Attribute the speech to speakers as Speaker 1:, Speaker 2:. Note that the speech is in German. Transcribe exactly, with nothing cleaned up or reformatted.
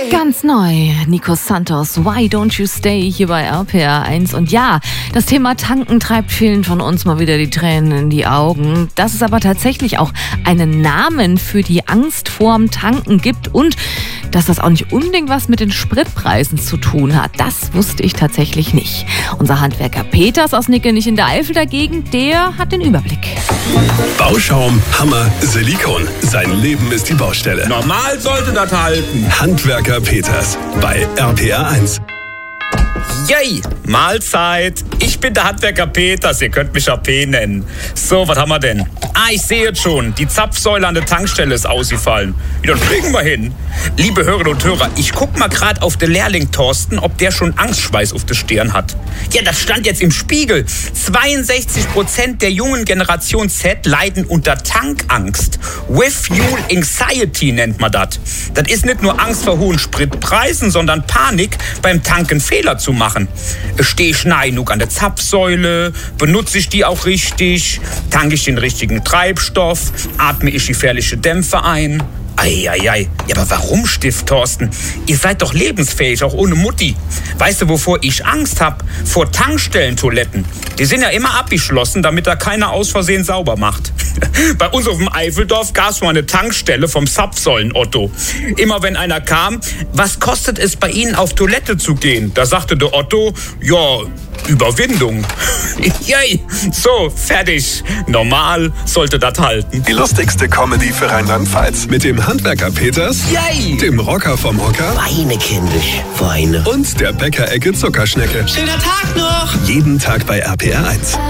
Speaker 1: Ganz neu, Nico Santos, Why Don't You Stay, hier bei R P R eins. Und ja, das Thema Tanken treibt vielen von uns mal wieder die Tränen in die Augen. Dass es aber tatsächlich auch einen Namen für die Angst vorm Tanken gibt und dass das auch nicht unbedingt was mit den Spritpreisen zu tun hat, das wusste ich tatsächlich nicht. Unser Handwerker Peters aus Nickelnich in der Eifel dagegen, der hat den Überblick.
Speaker 2: Bauschaum, Hammer, Silikon. Sein Leben ist die Baustelle.
Speaker 3: Normal sollte das halten.
Speaker 2: Handwerker Peters bei R P R eins.
Speaker 3: Yay, Mahlzeit. Ich bin der Handwerker Peters, ihr könnt mich A P nennen. So, was haben wir denn? Ah, ich sehe jetzt schon, die Zapfsäule an der Tankstelle ist ausgefallen. Ja, dann kriegen wir hin. Liebe Hörerinnen und Hörer, ich guck mal gerade auf den Lehrling Thorsten, ob der schon Angstschweiß auf der Stirn hat. Ja, das stand jetzt im Spiegel. zweiundsechzig Prozent der jungen Generation Z leiden unter Tankangst. With Fuel Anxiety nennt man das. Das ist nicht nur Angst vor hohen Spritpreisen, sondern Panik beim Tanken Fehler zu machen. Stehe ich nah genug an der Zapfsäule? Benutze ich die auch richtig? Tanke ich den richtigen Treibstoff? Atme ich gefährliche Dämpfe ein? Eieiei, ja, aber warum, Stift, Thorsten? Ihr seid doch lebensfähig, auch ohne Mutti. Weißt du, wovor ich Angst hab? Vor Tankstellentoiletten. Die sind ja immer abgeschlossen, damit da keiner aus Versehen sauber macht. Bei uns auf dem Eifeldorf gab es mal eine Tankstelle vom Zapfsäulen-Otto. Immer wenn einer kam, was kostet es bei Ihnen auf Toilette zu gehen? Da sagte der Otto, ja, Überwindung. Yay, so, fertig. Normal sollte das halten.
Speaker 2: Die lustigste Comedy für Rheinland-Pfalz. Mit dem Handwerker Peters,
Speaker 3: Yay,
Speaker 2: dem Rocker vom Hocker
Speaker 4: Weine, kindisch, Weine.
Speaker 2: und der Bäckerecke Zuckerschnecke.
Speaker 4: Schöner Tag noch!
Speaker 2: Jeden Tag bei R P R eins.